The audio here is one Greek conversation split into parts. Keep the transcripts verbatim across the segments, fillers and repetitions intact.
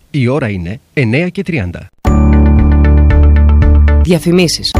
Η ώρα είναι εννέα και τριάντα. Διαφημίσεις.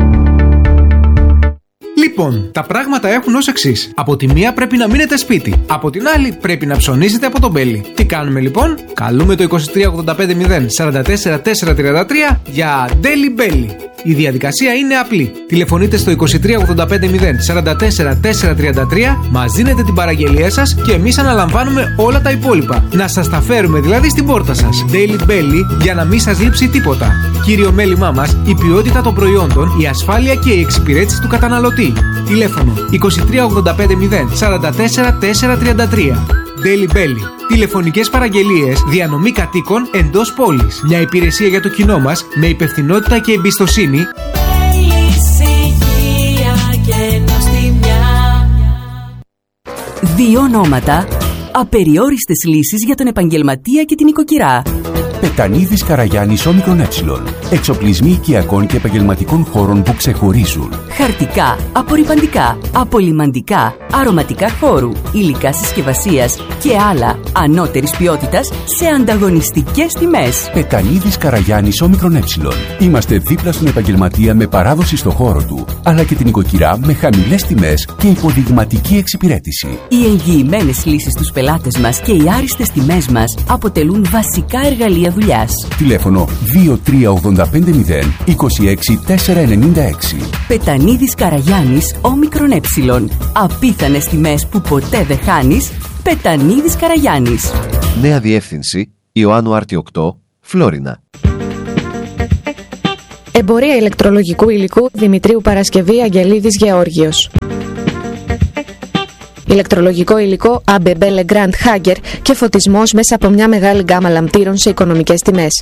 Λοιπόν, τα πράγματα έχουν ως εξής. Από τη μία πρέπει να μείνετε σπίτι. Από την άλλη πρέπει να ψωνίζετε από τον Μπέλι. Τι κάνουμε λοιπόν? Καλούμε το είκοσι τρία ογδόντα πέντε μηδέν σαράντα τέσσερα τετρακόσια τριάντα τρία για Daily Belly. Η διαδικασία είναι απλή. Τηλεφωνείτε στο είκοσι τρία ογδόντα πέντε μηδέν σαράντα τέσσερα τετρακόσια τριάντα τρία, μας δίνετε την παραγγελία σας και εμείς αναλαμβάνουμε όλα τα υπόλοιπα. Να σας τα φέρουμε δηλαδή στην πόρτα σας. Daily Belly για να μην σας λείψει τίποτα. Κύριο μέλημά μας, η ποιότητα των προϊόντων, η ασφάλεια και η εξυπηρέτηση του καταναλωτή. Τηλέφωνο είκοσι τρία ογδόντα πέντε μηδέν σαράντα τέσσερα τετρακόσια τριάντα τρία. Daily Belly. Τηλεφωνικές παραγγελίες, διανομή κατοίκων εντός πόλης. Μια υπηρεσία για το κοινό μας με υπευθυνότητα και εμπιστοσύνη. Δύο ονόματα, απεριόριστες λύσεις για τον επαγγελματία και την οικοκυρά. Πετανίδης Καραγιάννης Όμικρον Ε. Εξοπλισμοί οικιακών και επαγγελματικών χώρων που ξεχωρίζουν. Χαρτικά, απορρυπαντικά, απολυμαντικά, αρωματικά χώρου, υλικά συσκευασίας και άλλα ανώτερης ποιότητας σε ανταγωνιστικές τιμές. Πετανίδης Καραγιάννης Όμικρον Ε. Είμαστε δίπλα στον επαγγελματία με παράδοση στο χώρο του, αλλά και την οικοκυρά με χαμηλές τιμές και υποδειγματική εξυπηρέτηση. Οι εγγυημένες λύσεις στους πελάτες μας και οι άριστες τιμές μας αποτελούν βασικά εργαλεία δουλειάς. Τηλέφωνο δύο τρία ογδόντα πέντε μηδέν είκοσι έξι τετρακόσια ενενήντα έξι. Πετανίδης Καραγιάννης Όμικρον Ε. Απίθανες τιμές που ποτέ δεν χάνεις. Πετανίδης Καραγιάννης. Νέα διεύθυνση Ιωάννου Άρτη οκτώ, Φλόρινα. Εμπορία ηλεκτρολογικού υλικού Δημητρίου Παρασκευή Αγγελίδης Γεώργιος. Ηλεκτρολογικό υλικό έι μπι μπι Legrand Hager και φωτισμός μέσα από μια μεγάλη γκάμα λαμπτήρων σε οικονομικές τιμές.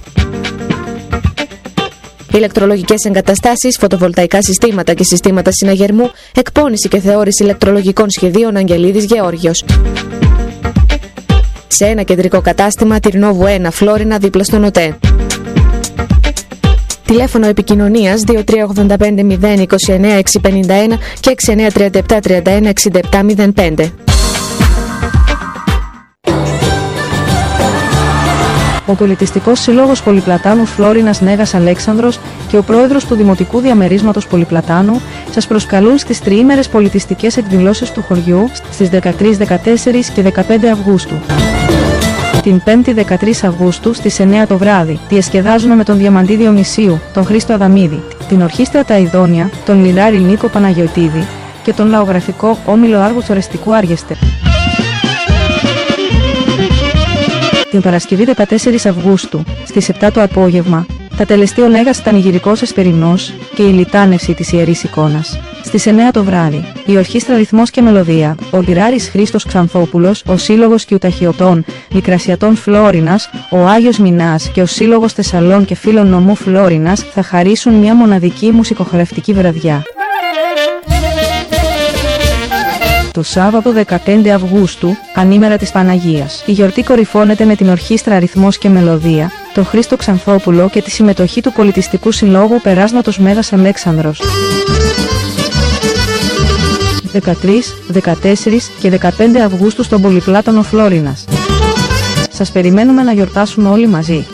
Ηλεκτρολογικές εγκαταστάσεις, φωτοβολταϊκά συστήματα και συστήματα συναγερμού, εκπώνηση και θεώρηση ηλεκτρολογικών σχεδίων Αγγελίδης Γεώργιος. Σε ένα κεντρικό κατάστημα, Τυρνόβου ένα, Φλόρινα, δίπλα στον ΟΤΕ. Τηλέφωνο επικοινωνίας δύο τρία ογδόντα πέντε μηδέν είκοσι εννέα εξακόσια πενήντα ένα και έξι εννέα τριάντα επτά τριάντα ένα εξήντα επτά μηδέν πέντε. Ο Πολιτιστικός Σύλλογος Πολυπλατάνου Φλόρινας Νέγας Αλέξανδρος και ο πρόεδρος του Δημοτικού Διαμερίσματος Πολυπλατάνου σας προσκαλούν στις τριήμερες πολιτιστικές εκδηλώσεις του χωριού στις δεκατρείς, δεκατέσσερις και δεκαπέντε Αυγούστου. Την πέμπτη δεκατρείς Αυγούστου στις εννέα το βράδυ διασκεδάζουμε με τον Διαμαντή Διονυσίου, τον Χρήστο Αδαμίδη, την Ορχήστρα Τα Ιδόνια, τον Λιράρη Νίκο Παναγιωτίδη και τον λαογραφικό Όμιλο Άργους Ορεστικού Άργεστε. Την Παρασκευή δεκατέσσερις Αυγούστου στις επτά το απόγευμα θα τελεστεί ο Νέγας Πανηγυρικός Εσπερινός και η λιτάνευση της Ιερής Εικόνας. Στις εννέα το βράδυ, η Ορχήστρα Ρυθμός και Μελωδία, ο Λιράρης Χρήστος Ξανθόπουλος, ο Σύλλογος Κιουταχιωτών Μικρασιατών Φλόρινας, ο Άγιος Μινάς και ο Σύλλογος Θεσσαλών και Φίλων Νομού Φλόρινας θα χαρίσουν μια μοναδική μουσικοχορευτική βραδιά. Το Σάββατο δεκαπέντε Αυγούστου, ανήμερα της Παναγίας, η γιορτή κορυφώνεται με την Ορχήστρα Ρυθμός και Μελωδία, τον Χρήστο Ξανθόπουλο και τη συμμετοχή του Πολιτιστικού Συλλόγου Περάσματος Μέγας Αλέξανδρος. δεκατρείς, δεκατέσσερις και δεκαπέντε Αυγούστου στον Πολυπλάτανο Φλόρινας. Σας περιμένουμε να γιορτάσουμε όλοι μαζί.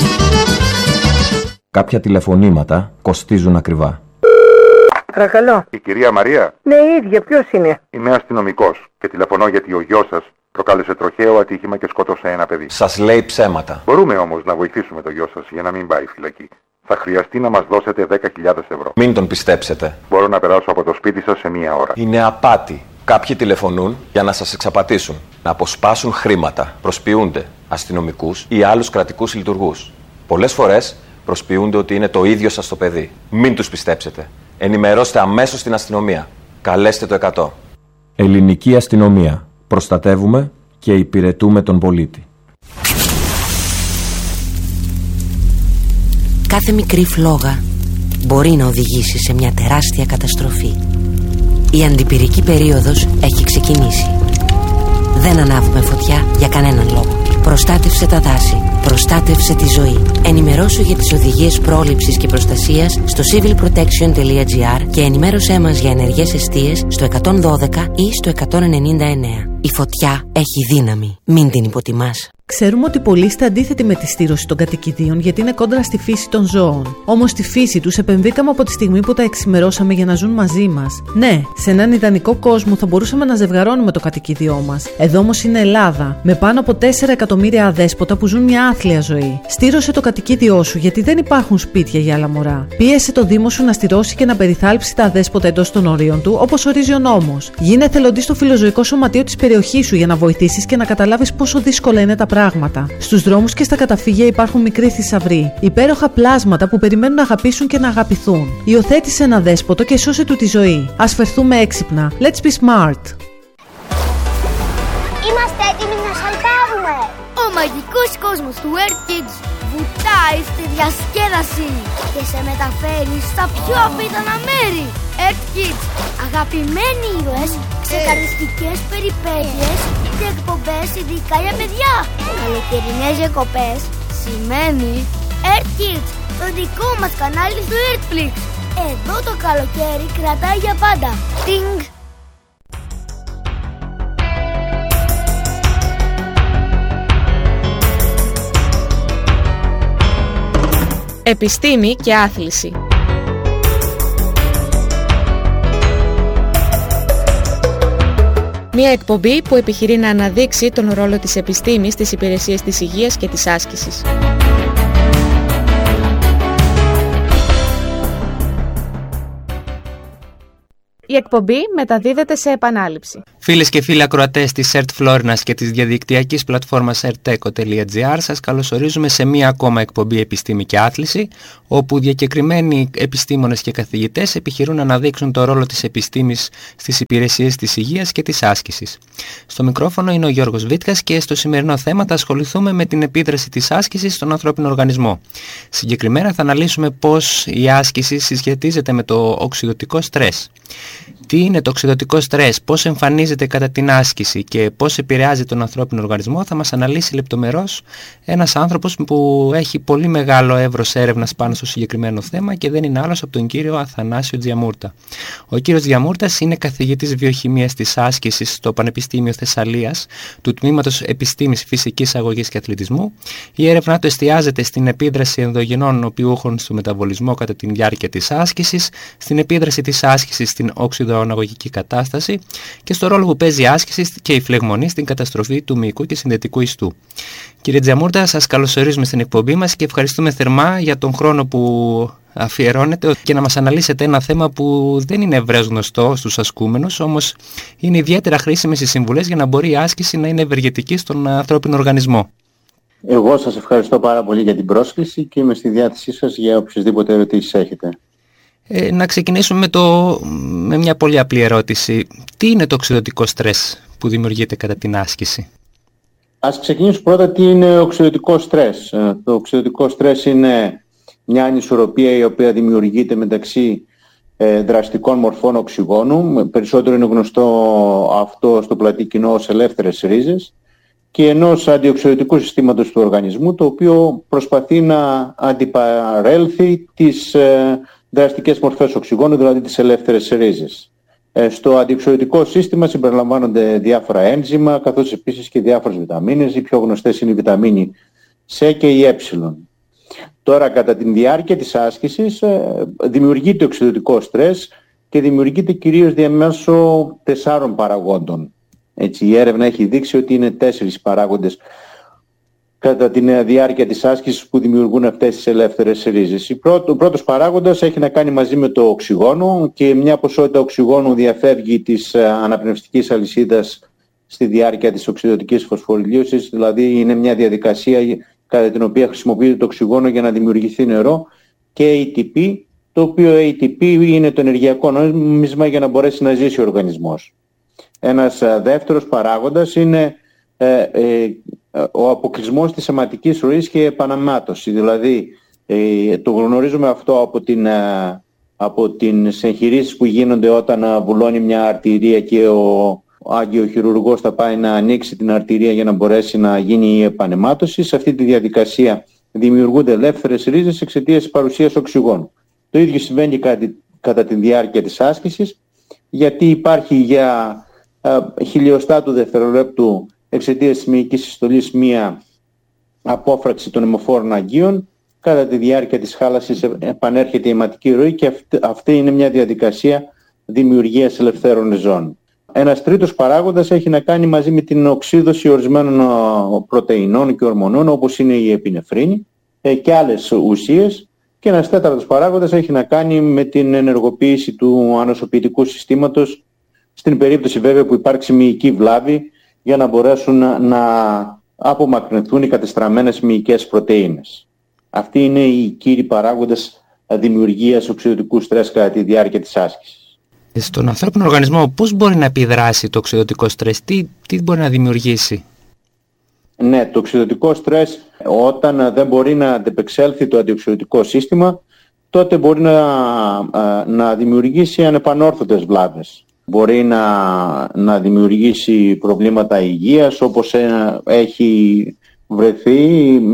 Κάποια τηλεφωνήματα κοστίζουν ακριβά. Παρακαλώ. Η κυρία Μαρία. Ναι, η ίδια. Ποιος είναι? Είμαι αστυνομικός και τηλεφωνώ γιατί ο γιος σας προκάλεσε τροχαίο ατύχημα και σκότωσε ένα παιδί. Σας λέει ψέματα. Μπορούμε όμως να βοηθήσουμε τον γιο σας για να μην πάει φυλακή. Θα χρειαστεί να μας δώσετε δέκα χιλιάδες ευρώ. Μην τον πιστέψετε. Μπορώ να περάσω από το σπίτι σας σε μία ώρα. Είναι απάτη. Κάποιοι τηλεφωνούν για να σας εξαπατήσουν, να αποσπάσουν χρήματα, προσποιούνται αστυνομικούς ή άλλους κρατικούς λειτουργούς. Πολλές φορές προσποιούνται ότι είναι το ίδιο σας το παιδί. Μην τους πιστέψετε. Ενημερώστε αμέσως την αστυνομία. Καλέστε το εκατό. Ελληνική αστυνομία. Προστατεύουμε και υπηρετούμε τον πολίτη. Κάθε μικρή φλόγα μπορεί να οδηγήσει σε μια τεράστια καταστροφή. Η αντιπυρική περίοδος έχει ξεκινήσει. Δεν ανάβουμε φωτιά για κανέναν λόγο. Προστάτευσε τα δάση. Προστάτευσε τη ζωή. Ενημερώσου για τις οδηγίες πρόληψης και προστασίας στο civil protection τελεία gr και ενημέρωσέ μας για ενεργές εστίες στο εκατόν δώδεκα ή στο εκατόν ενενήντα εννέα. Η φωτιά έχει δύναμη. Μην την υποτιμάς. Ξέρουμε ότι πολλοί είστε αντίθετοι με τη στήρωση των κατοικιδίων γιατί είναι κόντρα στη φύση των ζώων. Όμως στη φύση τους επεμβήκαμε από τη στιγμή που τα εξημερώσαμε για να ζουν μαζί μας. Ναι, σε έναν ιδανικό κόσμο θα μπορούσαμε να ζευγαρώνουμε το κατοικίδιό μας. Εδώ όμως είναι Ελλάδα, με πάνω από τέσσερα εκατομμύρια αδέσποτα που ζουν μια άθλια ζωή. Στήρωσε το κατοικίδιό σου γιατί δεν υπάρχουν σπίτια για άλλα μωρά. Πίεσε το Δήμο σου να στηρώσει και να περιθάλψει τα αδέσποτα εντός των ορίων του, όπως ορίζει ο νόμος. Γίνε εθελοντή στο φιλοζωικό σωματείο της περιοχής σου για να βοηθήσεις και να καταλάβεις πόσο δύσκολα είναι τα πράγματα. Στους δρόμους και στα καταφύγια υπάρχουν μικροί θησαυροί, υπέροχα πλάσματα που περιμένουν να αγαπήσουν και να αγαπηθούν. Υιοθέτησε ένα δέσποτο και σώσε του τη ζωή. Ας φερθούμε έξυπνα. Let's be smart. Είμαστε έτοιμοι να σαλπάρουμε. Ο μαγικός κόσμος του Earth Kids βουτάει στη διασκέδαση και σε μεταφέρει στα πιο απίθανα μέρη. Earth Kids, αγαπημένοι ήρωες, ξεκαρδιστικές περιπέτειες και εκπομπές ειδικά για παιδιά. Καλοκαιρινές διακοπές σημαίνει Earth Kids, το δικό μας κανάλι στο Earthflix. Εδώ το καλοκαίρι κρατάει για πάντα. Τινγκ! Επιστήμη και άθληση. Μια εκπομπή που επιχειρεί να αναδείξει τον ρόλο της επιστήμης στις υπηρεσίες της υγείας και της άσκησης. Η εκπομπή μεταδίδεται σε επανάληψη. Φίλες και φίλοι ακροατές της ΕΡΤ Φλόρινας και της διαδικτυακής πλατφόρμας ερτέκο τελεία τζι άρ, σας καλωσορίζουμε σε μία ακόμα εκπομπή Επιστήμη και Άθληση, όπου διακεκριμένοι επιστήμονες και καθηγητές επιχειρούν να αναδείξουν το ρόλο της επιστήμης στις υπηρεσίες της υγείας και της άσκησης. Στο μικρόφωνο είναι ο Γιώργος Βίτκας και στο σημερινό θέμα θα ασχοληθούμε με την επίδραση της άσκησης στον ανθρώπινο οργανισμό. Συγκεκριμένα θα αναλύσουμε πώς η άσκηση συσχετίζεται με το οξυδοτικό στρες. Τι είναι το οξυδοτικό στρες, πώς εμφανίζεται κατά την άσκηση και πώς επηρεάζει τον ανθρώπινο οργανισμό θα μας αναλύσει λεπτομερώς ένας άνθρωπος που έχει πολύ μεγάλο εύρος έρευνας πάνω στο συγκεκριμένο θέμα και δεν είναι άλλος από τον κύριο Αθανάσιο Τζιαμούρτα. Ο κύριος Τζιαμούρτας είναι καθηγητής βιοχημίας της άσκησης στο Πανεπιστήμιο Θεσσαλίας του Τμήματος Επιστήμης Φυσικής Αγωγής και Αθλητισμού. Η έρευνά του εστιάζεται στην επίδραση ενδογενών οπιούχων στο μεταβολισμό κατά τη διάρκεια της άσκησης, στην επίδραση της άσκησης στην οξυδοαναγωγική κατάσταση και στο ρόλο που παίζει η άσκηση και η φλεγμονή στην καταστροφή του μυϊκού και συνδετικού ιστού. Κύριε Τζιαμούρτα, σας καλωσορίζουμε στην εκπομπή μας και ευχαριστούμε θερμά για τον χρόνο που αφιερώνετε και να μας αναλύσετε ένα θέμα που δεν είναι ευρέως γνωστό στους ασκούμενους, όμως είναι ιδιαίτερα χρήσιμες οι συμβουλές για να μπορεί η άσκηση να είναι ευεργετική στον ανθρώπινο οργανισμό. Εγώ σας ευχαριστώ πάρα πολύ για την πρόσκληση και είμαι στη διάθεσή σας για οποιασδήποτε ερωτήσεις έχετε. Ε, να ξεκινήσουμε με, το, με μια πολύ απλή ερώτηση. Τι είναι το οξυδοτικό στρες που δημιουργείται κατά την άσκηση? Ας ξεκινήσουμε πρώτα τι είναι οξυδοτικό στρες. Το οξυδοτικό στρες είναι μια ανισορροπία η οποία δημιουργείται μεταξύ ε, δραστικών μορφών οξυγόνου. Περισσότερο είναι γνωστό αυτό στο πλατή κοινό ως ελεύθερες ρίζες και ενός αντιοξυδοτικού συστήματος του οργανισμού, το οποίο προσπαθεί να αντιπαρέλθει τις ε, δραστικές μορφές οξυγόνου, δηλαδή τις ελεύθερες ρίζες. Ε, στο αντιοξυδοτικό σύστημα συμπεριλαμβάνονται διάφορα ένζημα, καθώς επίσης και διάφορες βιταμίνες. Οι πιο γνωστές είναι η βιταμίνη C και η Ε. Τώρα, κατά τη διάρκεια της άσκησης, ε, δημιουργείται οξυδοτικό στρες και δημιουργείται κυρίως διαμέσω τεσσάρων παραγόντων. Έτσι, η έρευνα έχει δείξει ότι είναι τέσσερις παράγοντες κατά τη διάρκεια της άσκησης που δημιουργούν αυτές τις ελεύθερες ρίζες. Ο πρώτος παράγοντας έχει να κάνει μαζί με το οξυγόνο και μια ποσότητα οξυγόνου διαφεύγει της αναπνευστικής αλυσίδας στη διάρκεια της οξυδοτικής φωσφοριλίωσης, δηλαδή είναι μια διαδικασία κατά την οποία χρησιμοποιείται το οξυγόνο για να δημιουργηθεί νερό και έι τι πι, το οποίο έι τι πι είναι το ενεργειακό νόμισμα για να μπορέσει να ζήσει ο οργανισμός. Ένας δεύτερος παράγοντας είναι ε, ε, ο αποκλεισμός της αιματικής ροής και επαναμάτωση. Δηλαδή ε, το γνωρίζουμε αυτό από, την, ε, από τις εγχειρήσεις που γίνονται όταν ε, βουλώνει μια αρτηρία και ο αγγειοχειρουργός θα πάει να ανοίξει την αρτηρία για να μπορέσει να γίνει η επανεμάτωση. Σε αυτή τη διαδικασία δημιουργούνται ελεύθερες ρίζες εξαιτίας της παρουσίας οξυγόνου. Το ίδιο συμβαίνει κατά, κατά τη διάρκεια της άσκησης, γιατί υπάρχει για ε, χιλιοστά του δευτερολέπτου εξαιτίας της μυϊκής συστολής μία απόφραξη των αιμοφόρων αγγείων. Κατά τη διάρκεια της χάλασης επανέρχεται η αιματική ροή και αυτή είναι μια διαδικασία δημιουργίας ελευθέρων ριζών. Ένας τρίτος παράγοντας έχει να κάνει μαζί με την οξύδωση ορισμένων πρωτεϊνών και ορμονών, όπως είναι η επινεφρίνη και άλλες ουσίες. Και ένας τέταρτος παράγοντας έχει να κάνει με την ενεργοποίηση του ανοσοποιητικού συστήματος, στην περίπτωση βέβαια που υπάρξει μυϊκή βλάβη, για να μπορέσουν να, να απομακρυνθούν οι κατεστραμμένες μυϊκές πρωτεΐνες. Αυτοί είναι οι κύριοι παράγοντες δημιουργίας οξυδοτικού στρες κατά τη διάρκεια της άσκησης. Στον ανθρώπινο οργανισμό πώς μπορεί να επιδράσει το οξυδοτικό στρες, τι, τι μπορεί να δημιουργήσει? Ναι, το οξυδοτικό στρες, όταν δεν μπορεί να αντεπεξέλθει το αντιοξυδοτικό σύστημα, τότε μπορεί να, να δημιουργήσει ανεπανόρθωτες βλάβες. Μπορεί να, να δημιουργήσει προβλήματα υγείας, όπως έχει βρεθεί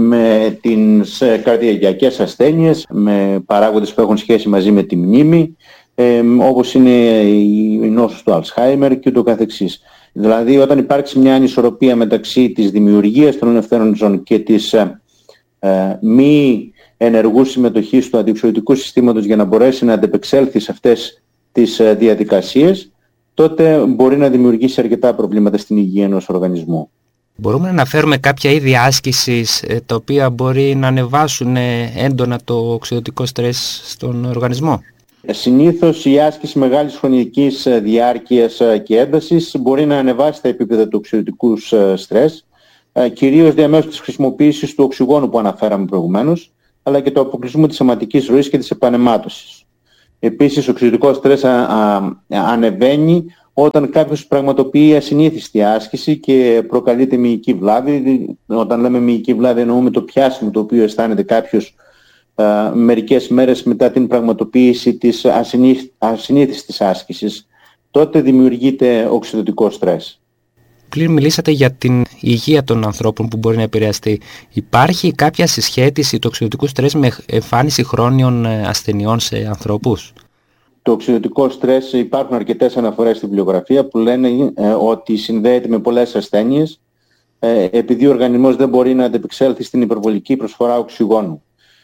με τις καρδιακές ασθένειες, με παράγοντες που έχουν σχέση μαζί με τη μνήμη, ε, όπως είναι η νόσος του Αλσχάιμερ και ούτω καθεξής. Δηλαδή, όταν υπάρξει μια ανισορροπία μεταξύ της δημιουργίας των ελευθέρων ριζών και της ε, ε, μη ενεργού συμμετοχής του αντιοξυδοτικού συστήματος για να μπορέσει να αντεπεξέλθει σε αυτές τις ε, διαδικασίες, τότε μπορεί να δημιουργήσει αρκετά προβλήματα στην υγεία ενός οργανισμού. Μπορούμε να αναφέρουμε κάποια είδη άσκησης ε, τα οποία μπορεί να ανεβάσουν ε, έντονα το οξυδοτικό στρες στον οργανισμό? Συνήθως η άσκηση μεγάλης χρονικής διάρκειας και έντασης μπορεί να ανεβάσει τα επίπεδα του οξυδοτικού στρες, κυρίως διαμέσου της χρησιμοποίησης του οξυγόνου που αναφέραμε προηγουμένως, αλλά και του αποκλεισμού της αιματικής ροής και της επαναιμάτωσης. Επίσης, ο οξυδοτικός στρες α, α, ανεβαίνει όταν κάποιος πραγματοποιεί ασυνήθιστη άσκηση και προκαλείται μυϊκή βλάβη. Όταν λέμε μυϊκή βλάβη εννοούμε το πιάσιμο το οποίο αισθάνεται κάποιος Uh, μερικές μέρες μετά την πραγματοποίηση της ασυνήθ, ασυνήθιστης άσκησης. Τότε δημιουργείται οξυδοτικό στρες. Πλην μιλήσατε για την υγεία των ανθρώπων που μπορεί να επηρεαστεί. Υπάρχει κάποια συσχέτιση του οξυδοτικού στρες με εμφάνιση χρόνιων ασθενειών σε ανθρώπους? Το οξυδοτικό στρες, υπάρχουν αρκετές αναφορές στην βιβλιογραφία που λένε ε, ότι συνδέεται με πολλές ασθένειες ε, επειδή ο οργανισμός δεν μπορεί να αντεπεξέλθει στην υπερβολική προσφορά οξυγόνου.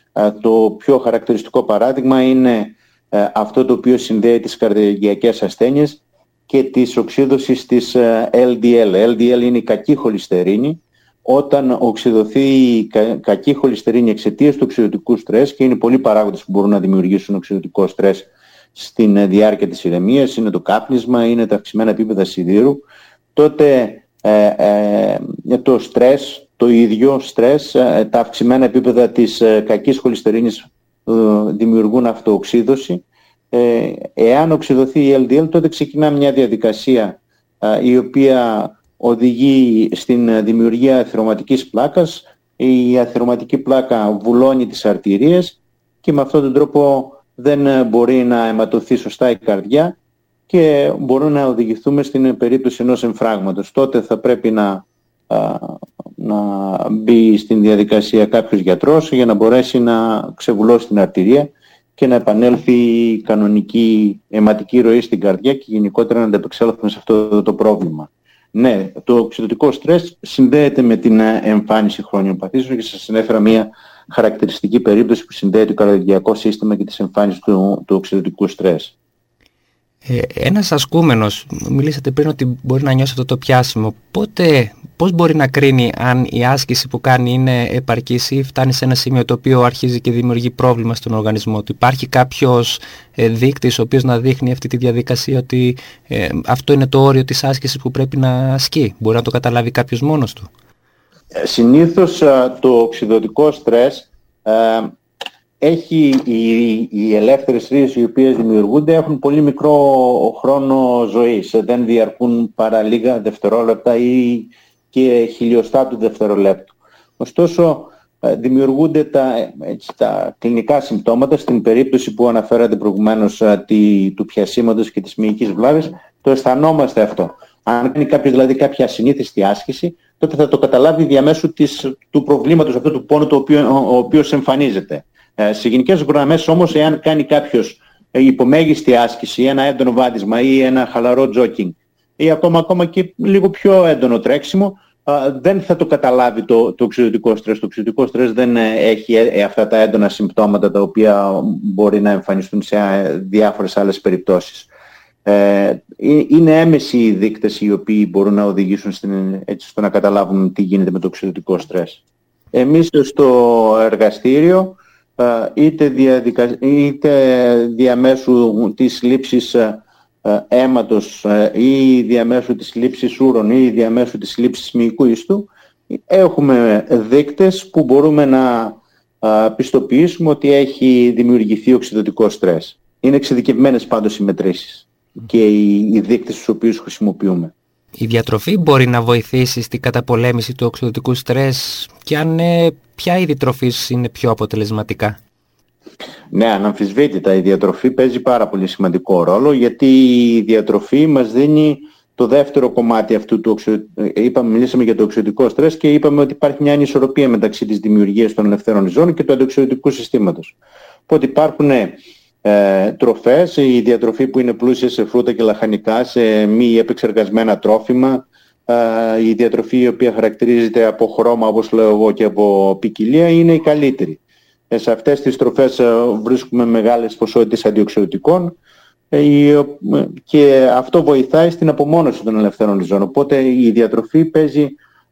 Το πιο χαρακτηριστικό παράδειγμα είναι αυτό το οποίο συνδέει τις καρδιακές ασθένειες και της οξύδωσης της ελ ντι ελ. ελ ντι ελ είναι η κακή χολυστερίνη. Όταν οξυδωθεί η κακή χολυστερίνη εξαιτίας του οξυδοτικού στρες, και είναι πολλοί παράγοντες που μπορούν να δημιουργήσουν οξυδοτικό στρες στην διάρκεια της ηρεμίας, είναι το κάπνισμα, είναι τα αυξημένα επίπεδα σιδήρου, τότε ε, ε, το στρες, το ίδιο στρες, τα αυξημένα επίπεδα της κακής χολυστερίνης δημιουργούν αυτοοξύδωση. Εάν οξυδωθεί η ελ ντι ελ, τότε ξεκινά μια διαδικασία η οποία οδηγεί στην δημιουργία αθυρωματικής πλάκας. Η αθυρωματική πλάκα βουλώνει τις αρτηρίες και με αυτόν τον τρόπο δεν μπορεί να αιματωθεί σωστά η καρδιά και μπορούμε να οδηγηθούμε στην περίπτωση ενός εμφράγματος. Τότε θα πρέπει να να μπει στην διαδικασία κάποιος γιατρός για να μπορέσει να ξεβουλώσει την αρτηρία και να επανέλθει η κανονική αιματική ροή στην καρδιά και γενικότερα να ανταπεξέλθουμε σε αυτό το πρόβλημα. Ναι, το οξυδοτικό στρες συνδέεται με την εμφάνιση χρόνιων παθήσεων και σας ανέφερα μια χαρακτηριστική περίπτωση που συνδέει το καρδιακό σύστημα και τις εμφάνιση του, του οξυδοτικού στρες. Ε, ένας ασκούμενος, μιλήσατε πριν ότι μπορεί να νιώσει αυτό το πιάσιμο. Πότε, πώς μπορεί να κρίνει αν η άσκηση που κάνει είναι επαρκής ή φτάνει σε ένα σημείο το οποίο αρχίζει και δημιουργεί πρόβλημα στον οργανισμό του? Υπάρχει κάποιος ε, δείκτης ο οποίος να δείχνει αυτή τη διαδικασία ότι ε, αυτό είναι το όριο της άσκησης που πρέπει να ασκεί? Μπορεί να το καταλάβει κάποιος μόνος του? Ε, συνήθως α, το οξυδοτικό στρες α, έχει οι, οι ελεύθερες ρίζες οι οποίες δημιουργούνται έχουν πολύ μικρό χρόνο ζωής, δεν διαρκούν παρά λίγα δευτερόλεπτα ή και χιλιοστά του δευτερολέπτου. Ωστόσο δημιουργούνται τα, έτσι, τα κλινικά συμπτώματα. Στην περίπτωση που αναφέρατε προηγουμένως τη, του πιασίματος και της μυϊκής βλάβης, το αισθανόμαστε αυτό. Αν κάνει κάποιος δηλαδή κάποια ασυνήθιστη άσκηση, τότε θα το καταλάβει διαμέσου της, του προβλήματος αυτού του πόνου το οποίο, ο, ο οποίος εμφανίζεται. Σε γενικές γραμμές όμως, εάν κάνει κάποιος υπομέγιστη άσκηση, ένα έντονο βάδισμα ή ένα χαλαρό τζόκινγκ ή ακόμα, ακόμα και λίγο πιο έντονο τρέξιμο, δεν θα το καταλάβει το, το οξυδοτικό στρες. Το οξυδοτικό στρες δεν έχει ε, αυτά τα έντονα συμπτώματα τα οποία μπορεί να εμφανιστούν σε διάφορες άλλες περιπτώσεις. Ε, είναι έμεσοι οι δείκτες οι οποίοι μπορούν να οδηγήσουν στην, έτσι, στο να καταλάβουν τι γίνεται με το οξυδοτικό στρες. Εμείς στο εργαστήριο είτε, διαδικα... είτε διαμέσου της λήψης αίματος ή διαμέσου της λήψης ούρων ή διαμέσου της λήψης μυϊκού ιστού έχουμε δείκτες που μπορούμε να πιστοποιήσουμε ότι έχει δημιουργηθεί οξυδοτικό στρες. Είναι εξειδικευμένες πάντως οι μετρήσεις και οι δείκτες τους οποίους χρησιμοποιούμε. Η διατροφή μπορεί να βοηθήσει στην καταπολέμηση του οξυδοτικού στρες και αν ναι, ποια είδη τροφής είναι πιο αποτελεσματικά? Ναι, αναμφισβήτητα η διατροφή παίζει πάρα πολύ σημαντικό ρόλο, γιατί η διατροφή μας δίνει το δεύτερο κομμάτι αυτού του οξυδοτικού. Είπαμε, μιλήσαμε για το οξυδοτικό στρες και είπαμε ότι υπάρχει μια ανισορροπία μεταξύ της δημιουργίας των ελευθέρων ζώων και του αντιοξυδοτικού συστήματος. Οπότε υπάρχουν ε, τροφές, η διατροφή που είναι πλούσια σε φρούτα και λαχανικά, σε μη επεξεργασμένα τρόφιμα, ε, η διατροφή η οποία χαρακτηρίζεται από χρώμα, όπως λέω εγώ, και από ποικιλία, είναι η καλύτερη. Σε αυτές τις τροφές βρίσκουμε μεγάλες ποσότητες αντιοξυδοτικών και αυτό βοηθάει στην απομόνωση των ελευθέρων ζώων. Οπότε η διατροφή παίζει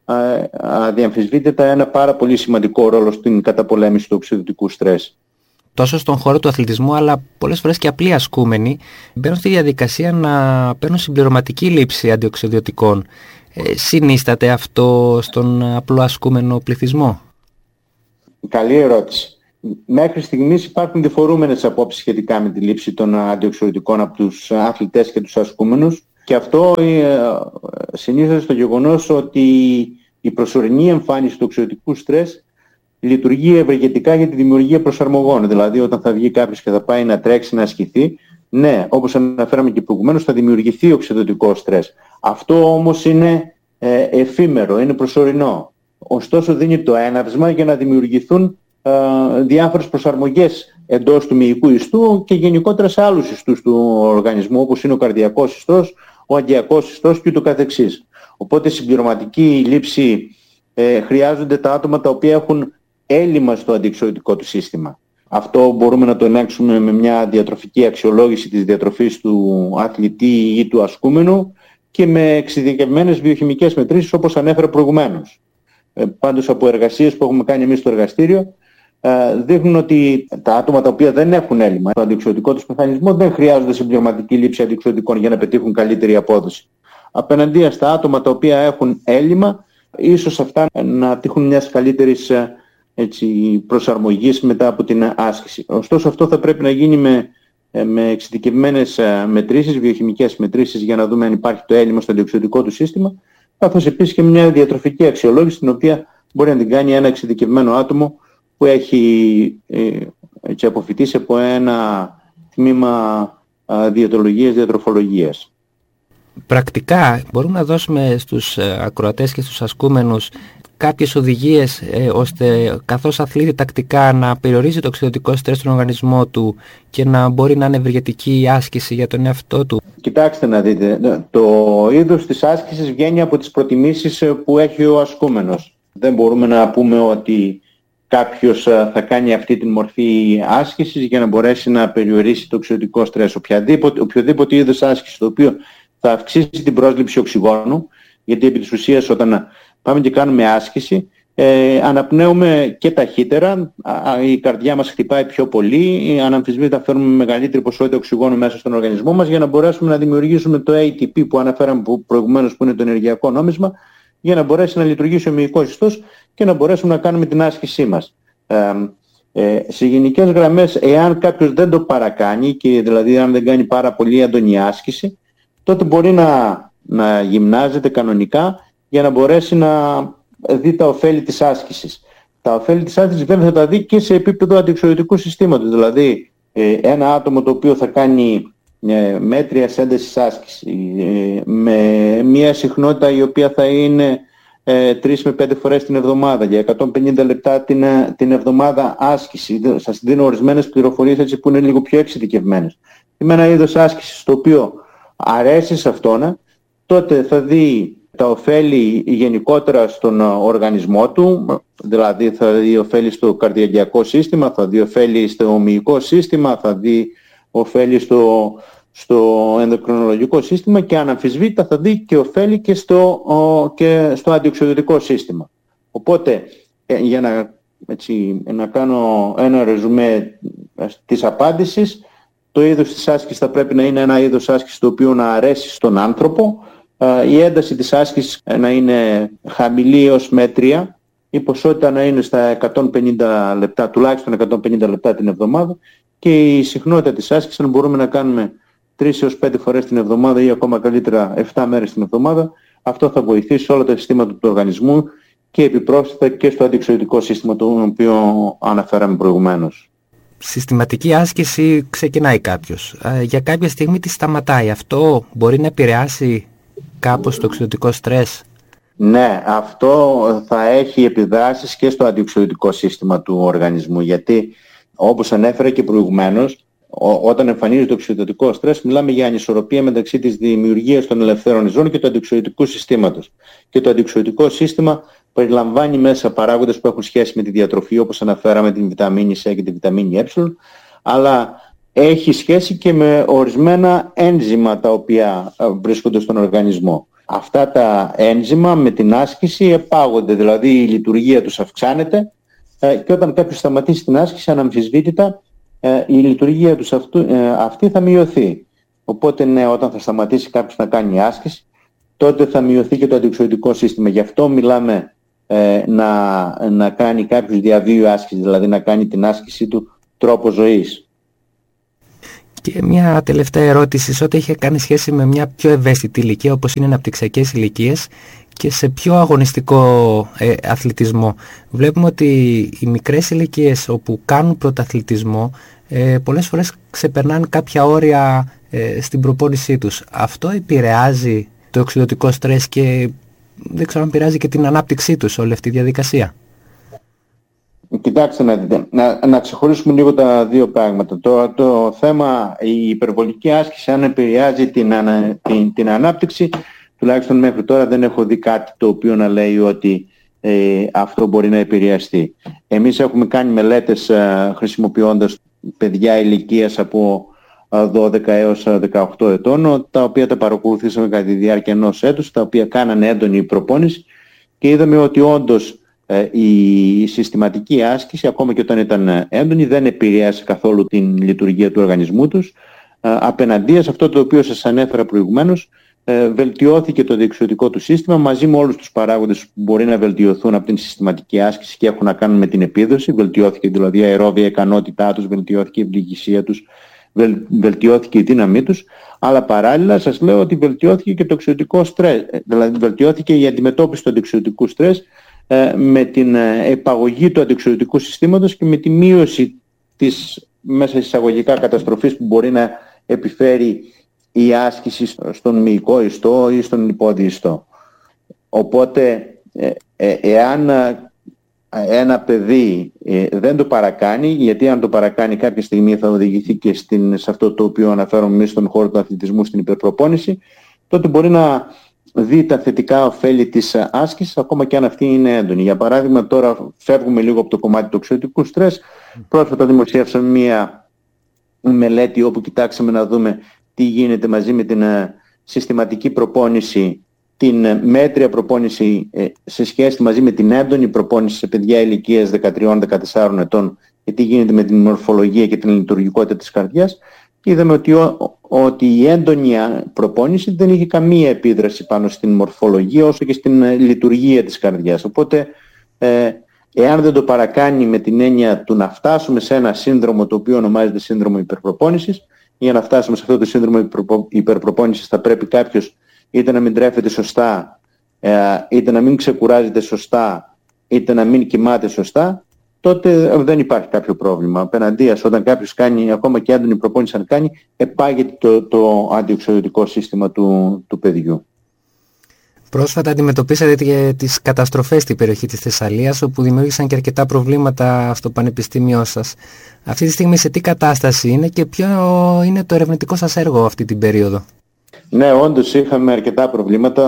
αδιαμφισβήτητα ένα πάρα πολύ σημαντικό ρόλο στην καταπολέμηση του οξυδοτικού στρες. Τόσο στον χώρο του αθλητισμού, αλλά πολλές φορές και απλοί ασκούμενοι μπαίνουν στη διαδικασία να παίρνουν συμπληρωματική λήψη αντιοξυδοτικών. Ε, συνίσταται αυτό στον απλό ασκούμενο πληθυσμό? Καλή ερώτηση. Μέχρι στιγμής υπάρχουν διφορούμενες απόψεις σχετικά με τη λήψη των αντιοξυδοτικών από τους αθλητές και τους ασκούμενους, και αυτό συνίσταται στο γεγονός ότι η προσωρινή εμφάνιση του οξυδοτικού στρες λειτουργεί ευεργετικά για τη δημιουργία προσαρμογών. Δηλαδή, όταν θα βγει κάποιος και θα πάει να τρέξει, να ασκηθεί, ναι, όπως αναφέραμε και προηγουμένως, θα δημιουργηθεί οξυδοτικό στρες. Αυτό όμως είναι ε, εφήμερο, είναι προσωρινό. Ωστόσο, δίνει το έναυσμα για να δημιουργηθούν διάφορες προσαρμογές εντός του μυϊκού ιστού και γενικότερα σε άλλους ιστούς του οργανισμού, όπως είναι ο καρδιακός ιστός, ο αγκιακός ιστός και ούτω καθεξής. Οπότε συμπληρωματική λήψη ε, χρειάζονται τα άτομα τα οποία έχουν έλλειμμα στο αντιοξυδοτικό του σύστημα. Αυτό μπορούμε να το ελέγξουμε με μια διατροφική αξιολόγηση της διατροφής του αθλητή ή του ασκούμενου και με εξειδικευμένες βιοχημικές μετρήσεις, όπως ανέφερα προηγουμένως. Ε, πάντως, από εργασίες που έχουμε κάνει εμείς στο εργαστήριο, δείχνουν ότι τα άτομα τα οποία δεν έχουν έλλειμμα στο αντιοξυδοτικό τους μηχανισμό δεν χρειάζονται συμπληρωματική λήψη αντιοξυδοτικών για να πετύχουν καλύτερη απόδοση. Απέναντία στα άτομα τα οποία έχουν έλλειμμα, ίσως αυτά να τύχουν μιας καλύτερης έτσι, προσαρμογής μετά από την άσκηση. Ωστόσο, αυτό θα πρέπει να γίνει με, με εξειδικευμένες μετρήσεις, βιοχημικές μετρήσεις, για να δούμε αν υπάρχει το έλλειμμα στο αντιοξυδοτικό του σύστημα, καθώς επίσης και μια διατροφική αξιολόγηση, την οποία μπορεί να την κάνει ένα εξειδικευμένο άτομο που έχει ε, αποφοιτήσει από ένα τμήμα α, διαιτολογίας, διατροφολογίας. Πρακτικά μπορούμε να δώσουμε στους ε, ακροατές και στους ασκούμενους κάποιες οδηγίες ε, ώστε καθώς αθλείται τακτικά να περιορίζει το οξυδοτικό στρες στον οργανισμό του και να μπορεί να είναι ευεργετική η άσκηση για τον εαυτό του? Κοιτάξτε να δείτε, το είδος της άσκησης βγαίνει από τις προτιμήσεις που έχει ο ασκούμενος. Δεν μπορούμε να πούμε ότι κάποιος θα κάνει αυτή τη μορφή άσκησης για να μπορέσει να περιορίσει το οξυδοτικό στρες. Οποιοδήποτε, οποιοδήποτε είδος άσκησης το οποίο θα αυξήσει την πρόσληψη οξυγόνου, γιατί επί της ουσίας όταν πάμε και κάνουμε άσκηση ε, αναπνέουμε και ταχύτερα, η καρδιά μας χτυπάει πιο πολύ, αναμφισβήτητα φέρνουμε μεγαλύτερη ποσότητα οξυγόνου μέσα στον οργανισμό μας για να μπορέσουμε να δημιουργήσουμε το έι τι πι που αναφέραμε προηγουμένως, που είναι το ενεργειακό νόμισμα, για να μπορέσει να λειτουργήσει ο μυϊκός ιστός και να μπορέσουμε να κάνουμε την άσκησή μας. Ε, ε, σε γενικές γραμμές, εάν κάποιος δεν το παρακάνει, και δηλαδή αν δεν κάνει πάρα πολύ έντονη άσκηση, τότε μπορεί να, να γυμνάζεται κανονικά για να μπορέσει να δει τα ωφέλη της άσκησης. Τα ωφέλη της άσκησης βέβαια θα τα δει και σε επίπεδο αντιοξυδοτικού συστήματος. Δηλαδή ε, ένα άτομο το οποίο θα κάνει ε, μέτρια έντασης άσκηση ε, με μια συχνότητα η οποία θα είναι ε, τρεις με πέντε φορές την εβδομάδα για εκατόν πενήντα λεπτά την, την εβδομάδα άσκηση. Σας δίνω ορισμένες πληροφορίες έτσι που είναι λίγο πιο εξειδικευμένες. Με ένα είδος άσκησης το οποίο αρέσει σε αυτόν, τότε θα δει τα ωφέλη γενικότερα στον οργανισμό του, δηλαδή θα δει ωφέλη στο καρδιαγγειακό σύστημα, θα δει ωφέλη στο μυϊκό σύστημα, θα δει ωφέλη στο, στο ενδοκρινολογικό σύστημα και αναμφισβήτητα θα δει και ωφέλη και στο, και στο αντιοξυδοτικό σύστημα. Οπότε, για να, έτσι, να κάνω ένα ρεζουμέ της απάντησης, το είδος της άσκησης θα πρέπει να είναι ένα είδος άσκησης το οποίο να αρέσει στον άνθρωπο, η ένταση της άσκησης να είναι χαμηλή έως μέτρια, η ποσότητα να είναι στα εκατόν πενήντα λεπτά, τουλάχιστον εκατόν πενήντα λεπτά την εβδομάδα, και η συχνότητα της άσκησης να μπορούμε να κάνουμε τρεις έως πέντε φορές την εβδομάδα ή ακόμα καλύτερα επτά μέρες την εβδομάδα. Αυτό θα βοηθήσει όλα τα συστήματα του οργανισμού και επιπρόσθετα και στο αντιοξυδοτικό σύστημα, το οποίο αναφέραμε προηγουμένως. Συστηματική άσκηση ξεκινάει κάποιος. Για κάποια στιγμή τη σταματάει. Αυτό μπορεί να επηρεάσει κάπως το οξυδοτικό στρες? Ναι, αυτό θα έχει επιδράσεις και στο αντιοξυδοτικό σύστημα του οργανισμού, γιατί όπως ανέφερα και προηγουμένως, ό, όταν εμφανίζεται το οξυδοτικό στρες, μιλάμε για ανισορροπία μεταξύ της δημιουργίας των ελευθέρων ιζών και του αντιοξυδοτικού συστήματος. Και το αντιοξυδοτικό σύστημα περιλαμβάνει μέσα παράγοντες που έχουν σχέση με τη διατροφή, όπως αναφέραμε την βιταμίνη C και τη βιταμίνη Ε, αλλά έχει σχέση και με ορισμένα ένζημα τα οποία βρίσκονται στον οργανισμό. Αυτά τα ένζημα με την άσκηση επάγονται, δηλαδή η λειτουργία τους αυξάνεται, και όταν κάποιος σταματήσει την άσκηση, αναμφισβήτητα η λειτουργία τους αυτού, αυτή θα μειωθεί. Οπότε ναι, όταν θα σταματήσει κάποιος να κάνει άσκηση, τότε θα μειωθεί και το αντιοξυδοτικό σύστημα. Γι' αυτό μιλάμε ε, να, να κάνει κάποιος διαβίου άσκηση, δηλαδή να κάνει την άσκησή του τρόπο ζωής. Και μια τελευταία ερώτηση, σε ό,τι είχε κάνει σχέση με μια πιο ευαίσθητη ηλικία, όπως είναι αναπτυξιακές ηλικίες, και σε πιο αγωνιστικό ε, αθλητισμό. Βλέπουμε ότι οι μικρές ηλικίες όπου κάνουν πρωταθλητισμό ε, πολλές φορές ξεπερνάνε κάποια όρια ε, στην προπόνησή τους. Αυτό επηρεάζει το οξυδοτικό στρες και δεν ξέρω αν επηρεάζει και την ανάπτυξή τους όλη αυτή η διαδικασία? Κοιτάξτε να δείτε, να, να ξεχωρίσουμε λίγο τα δύο πράγματα. Το, το θέμα, η υπερβολική άσκηση, αν επηρεάζει την, ανα, την, την ανάπτυξη, τουλάχιστον μέχρι τώρα δεν έχω δει κάτι το οποίο να λέει ότι ε, αυτό μπορεί να επηρεαστεί. Εμείς έχουμε κάνει μελέτες ε, χρησιμοποιώντας παιδιά ηλικίας από δώδεκα έως δεκαοκτώ ετών, τα οποία τα παρακολουθήσαμε κατά τη διάρκεια ενός έτους, τα οποία κάνανε έντονη προπόνηση και είδαμε ότι όντως ε, η συστηματική άσκηση, ακόμα και όταν ήταν έντονη, δεν επηρέασε καθόλου την λειτουργία του οργανισμού τους. Ε, απέναντίας σε αυτό το οποίο σας ανέφερα προηγουμένως, ε, βελτιώθηκε το διεξοδικό του σύστημα μαζί με όλους τους παράγοντες που μπορεί να βελτιωθούν από την συστηματική άσκηση και έχουν να κάνουν με την επίδοση. Βελτιώθηκε δηλαδή η αερόβια ικανότητά τους, βελτιώθηκε η ευληγησία τους, βελτιώθηκε η δύναμή τους, αλλά παράλληλα σας λέω ότι βελτιώθηκε και το οξυδοτικό στρες, δηλαδή βελτιώθηκε η αντιμετώπιση του αντιοξυδοτικού στρες ε, με την επαγωγή του αντιοξυδοτικού συστήματος και με τη μείωση της μέσα εισαγωγικά καταστροφής που μπορεί να επιφέρει η άσκηση στον μυϊκό ιστό ή στον λιπόδι ιστό. Οπότε ε, ε, εάν ένα παιδί ε, δεν το παρακάνει, γιατί αν το παρακάνει κάποια στιγμή θα οδηγηθεί και στην, σε αυτό το οποίο αναφέρομαι εμείς στον χώρο του αθλητισμού, στην υπερπροπόνηση, τότε μπορεί να δει τα θετικά ωφέλη της άσκησης, ακόμα και αν αυτή είναι έντονη. Για παράδειγμα, τώρα φεύγουμε λίγο από το κομμάτι του οξυδοτικού στρες. Πρόσφατα δημοσιεύσαμε μία μελέτη όπου κοιτάξαμε να δούμε τι γίνεται μαζί με την συστηματική προπόνηση, την μέτρια προπόνηση σε σχέση μαζί με την έντονη προπόνηση σε παιδιά ηλικίας δεκατρία με δεκατέσσερα ετών και τι γίνεται με την μορφολογία και την λειτουργικότητα της καρδιάς. Και είδαμε ότι, ο, ότι η έντονη προπόνηση δεν είχε καμία επίδραση πάνω στην μορφολογία όσο και στην λειτουργία της καρδιάς. Οπότε ε, εάν δεν το παρακάνει με την έννοια του να φτάσουμε σε ένα σύνδρομο το οποίο ονομάζεται σύνδρομο υπερπροπόνησης, για να φτάσουμε σε αυτό το σύνδρομο υπερπροπόνησης θα πρέπει κάποιος είτε να μην τρέφεται σωστά, είτε να μην ξεκουράζεται σωστά, είτε να μην κοιμάται σωστά, τότε δεν υπάρχει κάποιο πρόβλημα. Απέναντίας, όταν κάποιος κάνει ακόμα και έντονη προπόνηση, αν κάνει, επάγεται το, το αντιοξυδοτικό σύστημα του, του παιδιού. Πρόσφατα αντιμετωπίσατε και τις καταστροφές στην περιοχή της Θεσσαλίας, όπου δημιούργησαν και αρκετά προβλήματα στο πανεπιστήμιό σας. Αυτή τη στιγμή σε τι κατάσταση είναι και ποιο είναι το ερευνητικό σας έργο αυτή την περίοδο? Ναι, όντως είχαμε αρκετά προβλήματα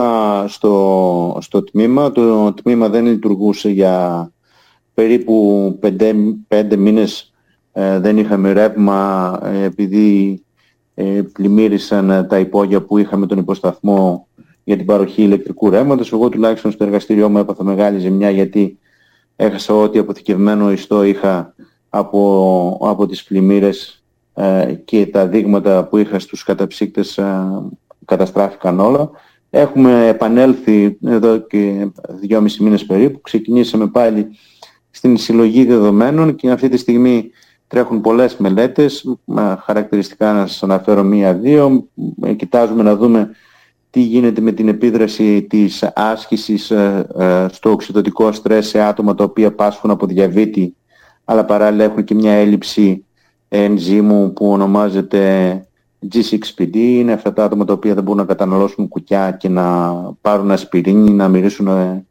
στο, στο τμήμα. Το τμήμα δεν λειτουργούσε για περίπου πέντε, πέντε μήνες. Ε, δεν είχαμε ρεύμα ε, επειδή ε, πλημμύρισαν τα υπόγεια που είχαμε τον υποσταθμό για την παροχή ηλεκτρικού ρεύματος. Εγώ τουλάχιστον στο εργαστήριό μου έπαθα μεγάλη ζημιά γιατί έχασα ό,τι αποθηκευμένο ιστό είχα από, από τις πλημμύρες ε, και τα δείγματα που είχα στους καταψύκτες ε, καταστράφηκαν όλα. Έχουμε επανέλθει εδώ και δυόμισι μήνες περίπου. Ξεκινήσαμε πάλι στην συλλογή δεδομένων και αυτή τη στιγμή τρέχουν πολλές μελέτες. Χαρακτηριστικά να σας αναφέρω μία-δύο. Κοιτάζουμε να δούμε τι γίνεται με την επίδραση της άσκησης στο οξυδοτικό στρες σε άτομα τα οποία πάσχουν από διαβήτη, αλλά παράλληλα έχουν και μια έλλειψη ενζήμου που ονομάζεται τζι σιξ πι ντι. Είναι αυτά τα άτομα τα οποία δεν μπορούν να καταναλώσουν κουκιά και να πάρουν ασπιρίνη, να μυρίσουν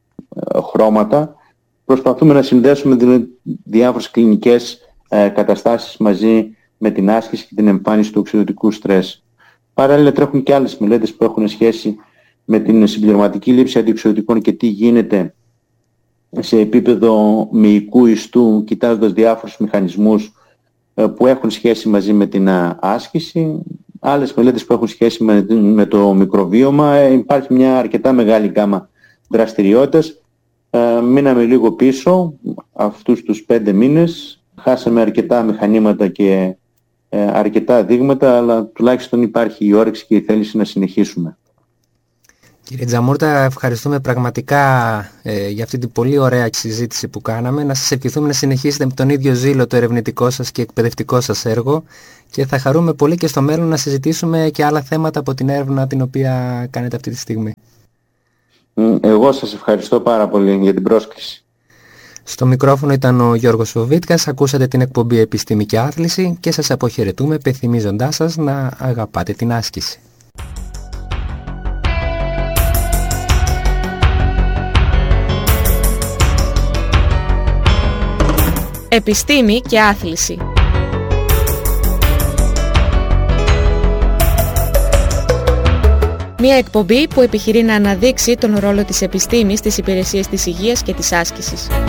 χρώματα. Προσπαθούμε να συνδέσουμε διάφορες κλινικές καταστάσεις μαζί με την άσκηση και την εμφάνιση του οξυδοτικού στρες. Παράλληλα τρέχουν και άλλες μελέτες που έχουν σχέση με την συμπληρωματική λήψη αντιοξυδοτικών και τι γίνεται σε επίπεδο μυϊκού ιστού, κοιτάζοντας διάφορους μηχανισμούς που έχουν σχέση μαζί με την άσκηση. Άλλες μελέτες που έχουν σχέση με, με το μικροβίωμα. Υπάρχει μια αρκετά μεγάλη γκάμα δραστηριότητας. Ε, μείναμε λίγο πίσω αυτούς τους πέντε μήνες. Χάσαμε αρκετά μηχανήματα και ε, αρκετά δείγματα, αλλά τουλάχιστον υπάρχει η όρεξη και η θέληση να συνεχίσουμε. Κύριε Τζαμούρτα, ευχαριστούμε πραγματικά ε, για αυτή την πολύ ωραία συζήτηση που κάναμε. Να σας ευχηθούμε να συνεχίσετε με τον ίδιο ζήλο το ερευνητικό σας και εκπαιδευτικό σας έργο και θα χαρούμε πολύ και στο μέλλον να συζητήσουμε και άλλα θέματα από την έρευνα την οποία κάνετε αυτή τη στιγμή. Εγώ σας ευχαριστώ πάρα πολύ για την πρόσκληση. Στο μικρόφωνο ήταν ο Γιώργος Φοβίτκας, ακούσατε την εκπομπή Επιστήμη και Άθληση και σας αποχαιρετούμε υπενθυμίζοντάς σας να αγαπάτε την άσκηση. Επιστήμη και Άθληση. Μια εκπομπή που επιχειρεί να αναδείξει τον ρόλο της επιστήμης στις υπηρεσίες της υγείας και της άσκησης.